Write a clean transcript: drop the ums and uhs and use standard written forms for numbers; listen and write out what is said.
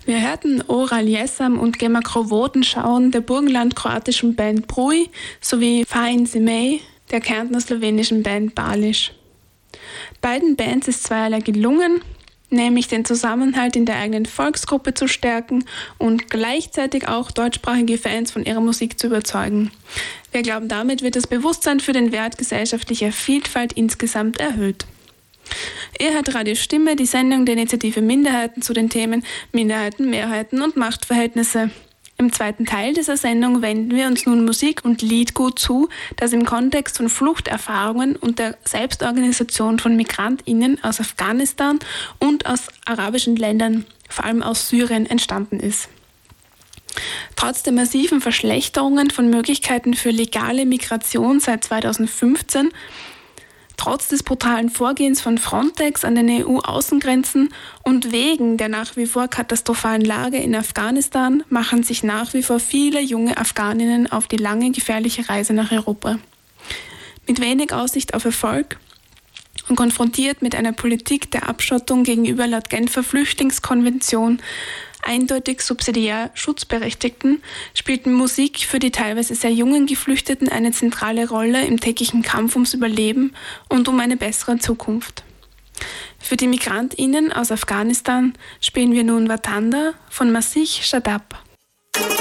Wir hörten Oral Jesam und Gema Krovoten-Schauen der burgenland-kroatischen Band Bruj sowie Fajin Zimej der kärntner-slowenischen Band Balisch. Beiden Bands ist zweierlei gelungen, nämlich den Zusammenhalt in der eigenen Volksgruppe zu stärken und gleichzeitig auch deutschsprachige Fans von ihrer Musik zu überzeugen. Wir glauben, damit wird das Bewusstsein für den Wert gesellschaftlicher Vielfalt insgesamt erhöht. Ihr hört Radio Stimme, die Sendung der Initiative Minderheiten zu den Themen Minderheiten, Mehrheiten und Machtverhältnisse. Im zweiten Teil dieser Sendung wenden wir uns nun Musik und Liedgut zu, das im Kontext von Fluchterfahrungen und der Selbstorganisation von MigrantInnen aus Afghanistan und aus arabischen Ländern, vor allem aus Syrien, entstanden ist. Trotz der massiven Verschlechterungen von Möglichkeiten für legale Migration seit 2015, trotz des brutalen Vorgehens von Frontex an den EU-Außengrenzen und wegen der nach wie vor katastrophalen Lage in Afghanistan machen sich nach wie vor viele junge Afghaninnen auf die lange gefährliche Reise nach Europa. Mit wenig Aussicht auf Erfolg und konfrontiert mit einer Politik der Abschottung gegenüber laut Genfer Flüchtlingskonvention eindeutig subsidiär Schutzberechtigten, spielten Musik für die teilweise sehr jungen Geflüchteten eine zentrale Rolle im täglichen Kampf ums Überleben und um eine bessere Zukunft. Für die MigrantInnen aus Afghanistan spielen wir nun Watanda von Masih Shadab.